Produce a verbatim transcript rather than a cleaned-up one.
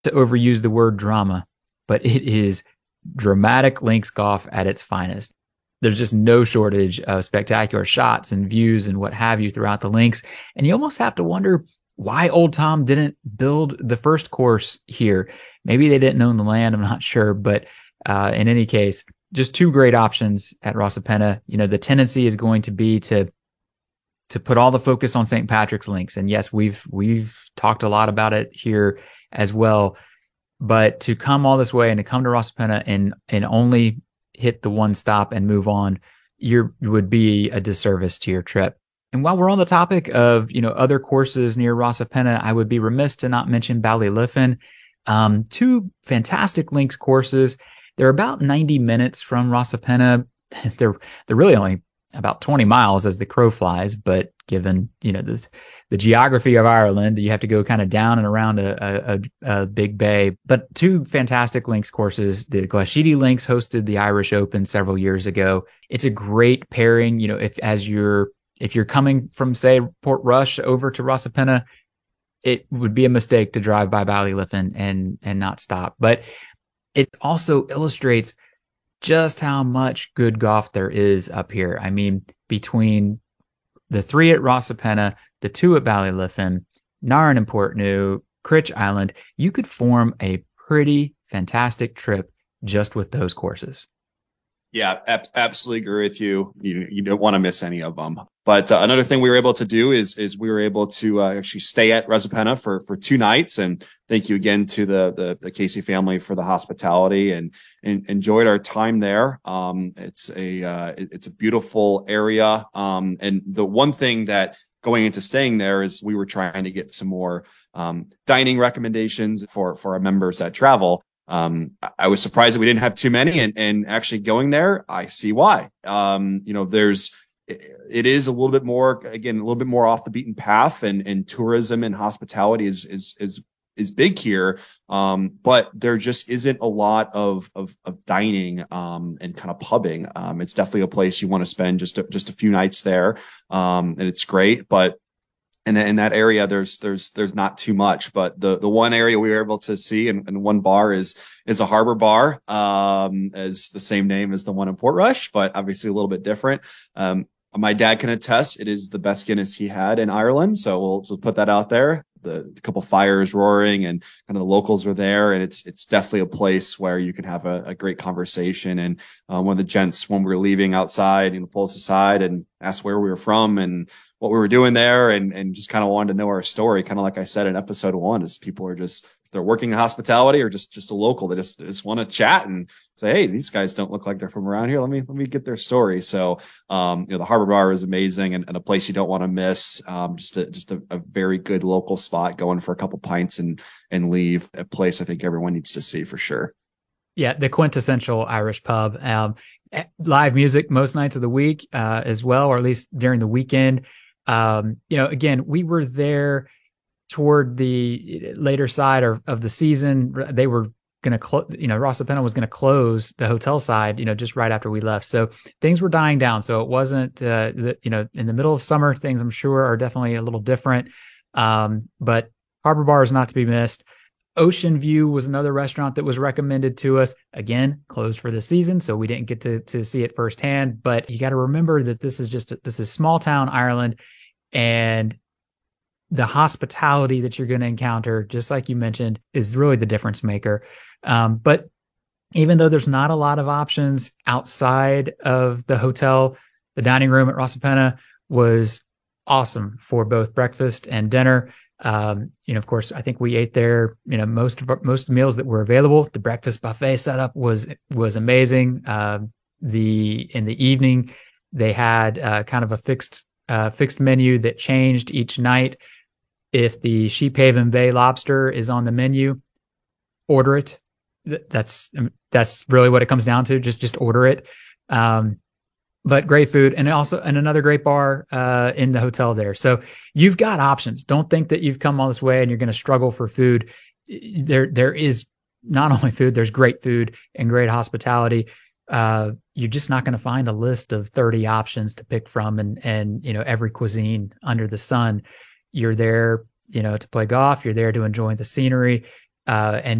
to overuse the word drama, but it is dramatic links golf at its finest. There's just no shortage of spectacular shots and views and what have you throughout the links. And you almost have to wonder why Old Tom didn't build the first course here. Maybe they didn't own the land. I'm not sure. But uh, in any case, just two great options at Rosapenna. You know, the tendency is going to be to to put all the focus on Saint Patrick's links. And yes, we've we've talked a lot about it here as well. But to come all this way and to come to Rosapenna and and only hit the one stop and move on, you would be a disservice to your trip. And while we're on the topic of, you know, other courses near Rosapenna, I would be remiss to not mention Ballyliffin. Um, two fantastic links courses. They're about ninety minutes from Rosapenna. They're they're really only about twenty miles as the crow flies, but given, you know, the the geography of Ireland, you have to go kind of down and around a, a, a big bay. But two fantastic links courses. The Glashedy Links hosted the Irish Open several years ago. It's a great pairing. You know, if as you're if you're coming from, say, Portrush over to Rosapenna, it would be a mistake to drive by Ballyliffin and and not stop. But it also illustrates just how much good golf there is up here. I mean, between the three at Rosapenna, the two at Ballyliffin, Nairn and Portneuf, Critch Island, you could form a pretty fantastic trip just with those courses. Yeah, ab- absolutely agree with you. You you don't want to miss any of them. But uh, another thing we were able to do is is we were able to uh, actually stay at Rosapenna for for two nights. And thank you again to the the, the Casey family for the hospitality, and, and enjoyed our time there. Um, it's a uh, it, it's a beautiful area. Um, and the one thing that going into staying there is we were trying to get some more um, dining recommendations for for our members that travel. Um, I was surprised that we didn't have too many, and, and actually going there, I see why. Um, you know, there's, it is a little bit more, again, a little bit more off the beaten path, and, and tourism and hospitality is, is, is, is big here. Um, but there just isn't a lot of, of, of dining, um, and kind of pubbing. Um, it's definitely a place you want to spend just, a, just a few nights there. Um, and it's great, but And in that area, there's there's there's not too much, but the the one area we were able to see, and, and one bar is is a harbor bar, um, as the same name as the one in Portrush, but obviously a little bit different. Um, my dad can attest it is the best Guinness he had in Ireland, so we'll, we'll put that out there. The, the couple fires roaring, and kind of the locals are there, and it's it's definitely a place where you can have a, a great conversation. And uh, one of the gents, when we were leaving outside, you know, pulled us aside and asked where we were from and what we were doing there, and and just kind of wanted to know our story. Kind of like I said in episode one, is people are just, if they're working in hospitality or just just a local, they just they just want to chat and say, hey, these guys don't look like they're from around here. Let me let me get their story. So, um, you know, the Harbor Bar is amazing, and, and a place you don't want to miss. Um, just a just a, a very good local spot, going for a couple pints and and leave. A place I think everyone needs to see for sure. Yeah, the quintessential Irish pub. Um, live music most nights of the week, uh, as well, or at least during the weekend. Um, you know, again, we were there toward the later side of, of the season. They were going to close, you know, Rosapenna was going to close the hotel side, you know, just right after we left. So things were dying down. So it wasn't, uh, the, you know, in the middle of summer, things I'm sure are definitely a little different. Um, but Harbor Bar is not to be missed. Ocean View was another restaurant that was recommended to us. Again, closed for the season, so we didn't get to to see it firsthand. But you got to remember that this is just a, this is small town Ireland, and the hospitality that you're going to encounter, just like you mentioned, is really the difference maker. Um, but even though there's not a lot of options outside of the hotel, the dining room at Rosapenna was awesome for both breakfast and dinner. Um, you know, of course, I think we ate there, you know, most of our, most of the meals that were available. The breakfast buffet setup was, was amazing. Uh, the, in the evening, they had, uh, kind of a fixed, uh, fixed menu that changed each night. If the Sheephaven Bay lobster is on the menu, order it. That's, that's really what it comes down to. Just, just order it. Um, But great food, and also and another great bar uh, in the hotel there. So you've got options. Don't think that you've come all this way and you're going to struggle for food. There, there is not only food. There's great food and great hospitality. Uh, you're just not going to find a list of thirty options to pick from, and and you know every cuisine under the sun. You're there, you know, to play golf. You're there to enjoy the scenery. uh, and